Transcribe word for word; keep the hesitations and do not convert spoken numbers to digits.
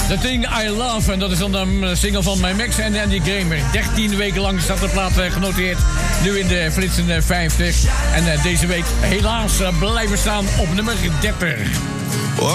The Thing I Love. En dat is dan een single van My Max en Andy Kramer. dertien weken lang staat de plaat genoteerd. Nu in de Flitsen vijftig. En deze week helaas blijven staan op nummer dertig.